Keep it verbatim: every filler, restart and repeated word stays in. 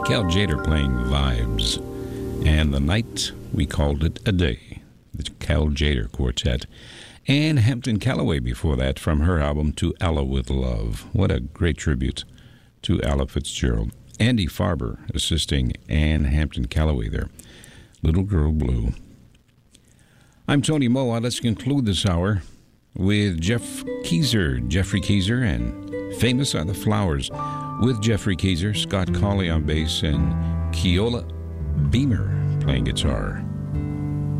Cal Tjader playing Vibes. And The Night, we called it a day. The Cal Tjader Quartet. And Hampton Callaway before that from her album To Ella With Love. What a great tribute to Ella Fitzgerald. Andy Farber assisting Ann Hampton Callaway there. Little Girl Blue. I'm Tony Moa. Let's conclude this hour with Jeff Keezer, Jeffrey Keezer, and Famous Are the Flowers with Jeffrey Keezer, Scott Colley on bass, and Keola Beamer playing guitar.